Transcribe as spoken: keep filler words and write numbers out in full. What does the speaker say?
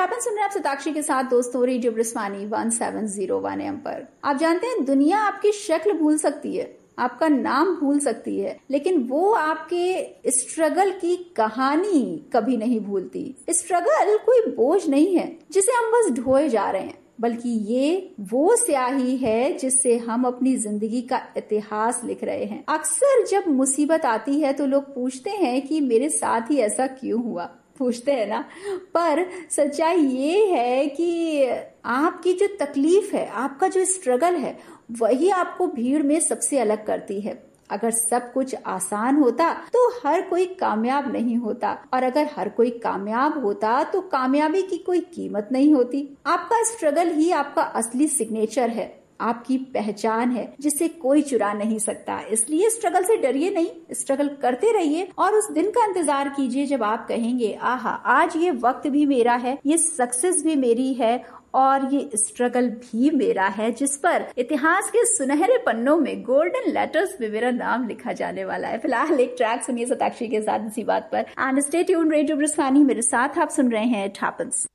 ठापन सुन रहे हैं आप सताक्षी के साथ दोस्तों radio ब्रिस्वानी one seven zero one M पर। आप जानते हैं दुनिया आपकी शक्ल भूल सकती है, आपका नाम भूल सकती है, लेकिन वो आपके स्ट्रगल की कहानी कभी नहीं भूलती। स्ट्रगल कोई बोझ नहीं है जिसे हम बस ढोए जा रहे हैं, बल्कि ये वो स्याही है जिससे हम अपनी जिंदगी का इतिहास लिख रहे हैं। अक्सर जब मुसीबत आती है तो लोग पूछते हैं कि मेरे साथ ही ऐसा क्यों हुआ, पूछते हैं ना। पर सच्चाई ये है कि आपकी जो तकलीफ है, आपका जो स्ट्रगल है, वही आपको भीड़ में सबसे अलग करती है। अगर सब कुछ आसान होता तो हर कोई कामयाब नहीं होता, और अगर हर कोई कामयाब होता तो कामयाबी की कोई कीमत नहीं होती। आपका स्ट्रगल ही आपका असली सिग्नेचर है, आपकी पहचान है, जिसे कोई चुरा नहीं सकता। इसलिए स्ट्रगल से डरिए नहीं, स्ट्रगल करते रहिए और उस दिन का इंतजार कीजिए जब आप कहेंगे आहा आज ये वक्त भी मेरा है, ये सक्सेस भी मेरी है और ये स्ट्रगल भी मेरा है, जिस पर इतिहास के सुनहरे पन्नों में गोल्डन लेटर्स में मेरा नाम लिखा जाने वाला है। फिलहाल एक ट्रैक सुनिए सताक्षी के साथ इसी बात पर। एंड स्टे ट्यून्ड रेडियो ब्रिस्वानी, मेरे साथ आप सुन रहे हैं ठापन।